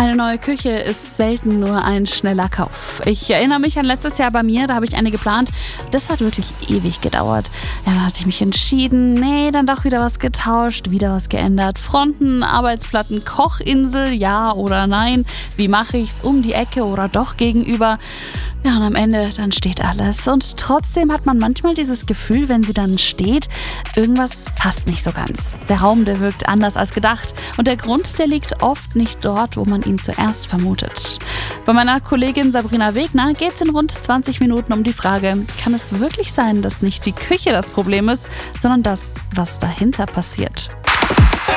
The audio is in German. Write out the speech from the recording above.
Eine neue Küche ist selten nur ein schneller Kauf. Ich erinnere mich an letztes Jahr bei mir, da habe ich eine geplant. Das hat wirklich ewig gedauert. Ja, dann hatte ich mich entschieden, dann doch wieder was getauscht, wieder was geändert. Fronten, Arbeitsplatten, Kochinsel, ja oder nein. Wie mache ich's? Um die Ecke oder doch gegenüber? Ja, und am Ende, dann steht alles. Und trotzdem hat man manchmal dieses Gefühl, wenn sie dann steht, irgendwas passt nicht so ganz. Der Raum, der wirkt anders als gedacht. Und der Grund, der liegt oft nicht dort, wo man ihn zuerst vermutet. Bei meiner Kollegin Sabrina Wegner geht es in rund 20 Minuten um die Frage, kann es wirklich sein, dass nicht die Küche das Problem ist, sondern das, was dahinter passiert?